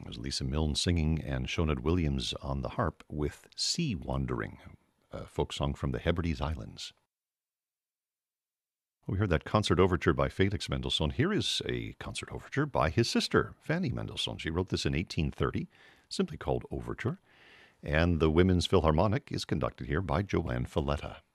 There's Lisa Milne singing and Shonad Williams on the harp with Sea Wandering, a folk song from the Hebrides Islands. We heard that concert overture by Felix Mendelssohn. Here is a concert overture by his sister, Fanny Mendelssohn. She wrote this in 1830, simply called Overture. And the Women's Philharmonic is conducted here by Joanne Falletta.